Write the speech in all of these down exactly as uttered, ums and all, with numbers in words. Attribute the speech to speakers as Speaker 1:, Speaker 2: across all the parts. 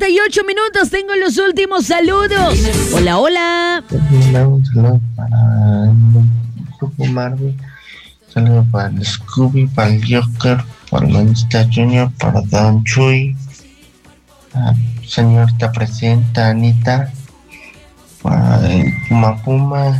Speaker 1: cuarenta y ocho minutos, tengo los últimos saludos. Hola, hola.
Speaker 2: Un saludo para el grupo Marvel, un saludo para el Scooby, para el Joker, para el Manchita Junior, para Don Chuy, a señorita presidenta Anita, para el Puma Puma.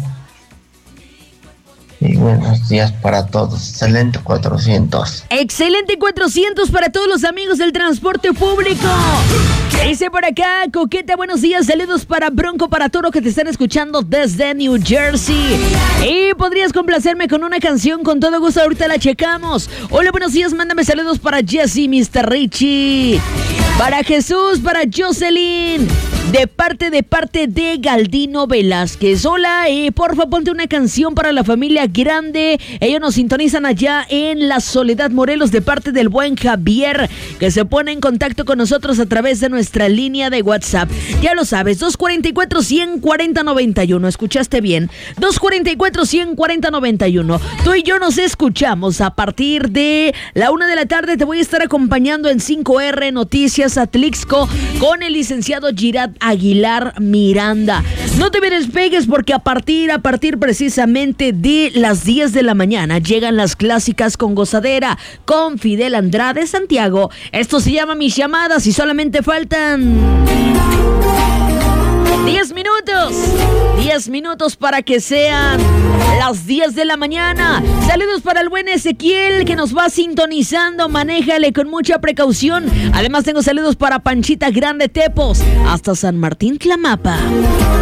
Speaker 2: Y buenos días para todos. Excelente cuatrocientos.
Speaker 1: Excelente cuatrocientos para todos los amigos del transporte público. Dice por acá, Coqueta, buenos días. Saludos para Bronco, para Toro, que te están escuchando desde New Jersey. Y podrías complacerme con una canción, con todo gusto. Ahorita la checamos. Hola, buenos días. Mándame saludos para Jesse, mister Richie. Para Jesús, para Jocelyn. De parte, de parte de Galdino Velázquez. Hola, eh, porfa, ponte una canción para la familia grande. Ellos nos sintonizan allá en La Soledad, Morelos, de parte del buen Javier, que se pone en contacto con nosotros a través de nuestra línea de WhatsApp. Ya lo sabes, dos cuarenta y cuatro, ciento cuarenta, noventa y uno. ¿Escuchaste bien? dos cuarenta y cuatro, ciento cuarenta, noventa y uno. Tú y yo nos escuchamos a partir de la una de la tarde. Te voy a estar acompañando en cinco erre Noticias Atlixco con el licenciado Girard Aguilar Miranda. No te me despegues, porque a partir, a partir precisamente de las diez de la mañana llegan las clásicas con gozadera con Fidel Andrade Santiago. Esto se llama Mis Llamadas y solamente faltan diez minutos. diez minutos para que sean las diez de la mañana. Saludos para el buen Ezequiel, que nos va sintonizando. Manéjale con mucha precaución. Además tengo saludos para Panchita Grande Tepos hasta San Martín Tlamapa.